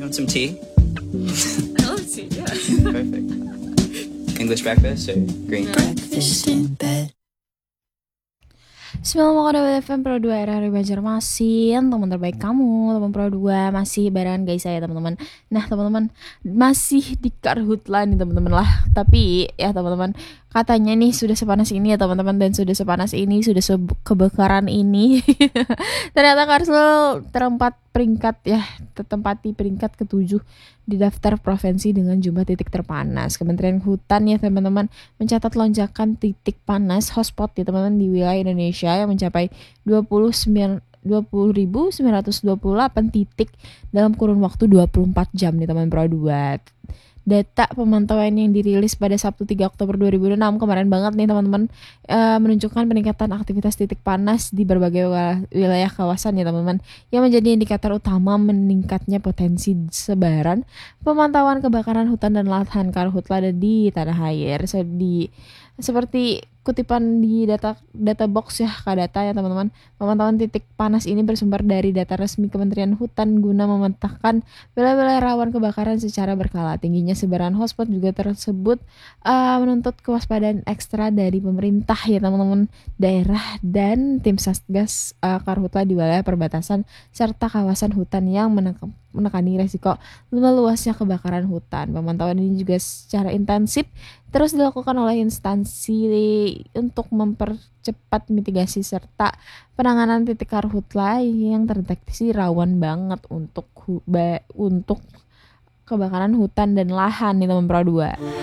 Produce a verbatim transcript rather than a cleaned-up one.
want some tea? I love tea, yeah. Perfect. English breakfast or green? Breakfast in bed. sembilan koma dua F M Pro dua R R I Banjarmasin. Teman terbaik kamu, teman Pro dua. Masih barengan guys saya teman-teman. Nah teman-teman, masih di karhutla nih teman-teman lah. Tapi ya teman-teman, katanya nih sudah sepanas ini ya teman-teman. Dan sudah sepanas ini, sudah se- kebakaran ini ternyata Karsul terempat peringkat ya, tertempati peringkat ketujuh di daftar provinsi dengan jumlah titik terpanas. Kementerian Hutan ya teman-teman mencatat lonjakan titik panas hotspot ya teman-teman di wilayah Indonesia yang mencapai dua puluh ribu sembilan ratus dua puluh delapan titik dalam kurun waktu dua puluh empat jam nih teman Pro dua. Data pemantauan yang dirilis pada Sabtu tiga Oktober dua ribu enam kemarin banget nih teman-teman, e, menunjukkan peningkatan aktivitas titik panas di berbagai wilayah kawasan ya teman-teman, yang menjadi indikator utama meningkatnya potensi sebaran pemantauan kebakaran hutan dan lahan karhutla di tanah air. So, di seperti kutipan di data data box ya Kadata ya teman-teman, pemantauan titik panas ini bersumber dari data resmi Kementerian Hutan guna memetakan wilayah-wilayah rawan kebakaran secara berkala. Tingginya sebaran hotspot juga tersebut uh, menuntut kewaspadaan ekstra dari pemerintah ya teman-teman, daerah dan tim Satgas uh, Karhutla di wilayah perbatasan serta kawasan hutan yang menek- menekani resiko meluasnya kebakaran hutan. Pemantauan ini juga secara intensif terus dilakukan oleh instansi untuk mempercepat mitigasi serta penanganan titik karhutla yang terdeteksi rawan banget untuk hu- ba- untuk kebakaran hutan dan lahan nih teman Pro dua.